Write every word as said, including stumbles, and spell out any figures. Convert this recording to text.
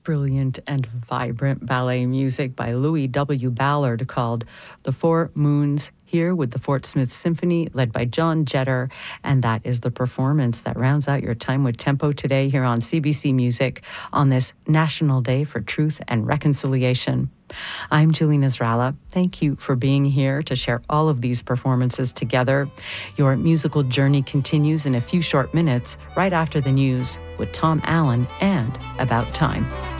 brilliant and vibrant ballet music by Louis W. Ballard called The Four Moons, here with the Fort Smith Symphony led by John Jetter. And that is the performance that rounds out your time with Tempo today here on C B C Music on this National Day for Truth and Reconciliation. I'm Julie Nasrallah. Thank you for being here to share all of these performances together. Your musical journey continues in a few short minutes right after the news with Tom Allen and About Time.